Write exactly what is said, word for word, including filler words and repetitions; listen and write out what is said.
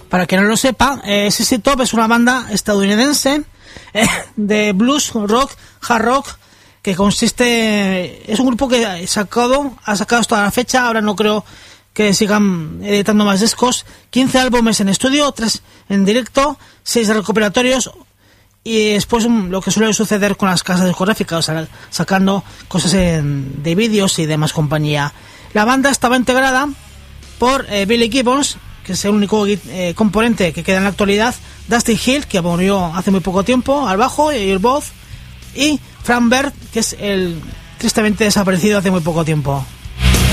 Para quien no lo sepa, eh, Z Z Top es una banda estadounidense eh, de blues, rock, hard rock, que consiste, es un grupo que ha sacado, ha sacado hasta la fecha, ahora no creo que sigan editando más discos, quince álbumes en estudio, tres en directo, seis recopilatorios, y después lo que suele suceder con las casas discográficas, o sea, sacando cosas en, de vídeos y demás compañía. La banda estaba integrada por eh, Billy Gibbons, que es el único eh, componente que queda en la actualidad, Dusty Hill, que murió hace muy poco tiempo, al bajo y el voz, y Frank Bird, que es el tristemente desaparecido hace muy poco tiempo.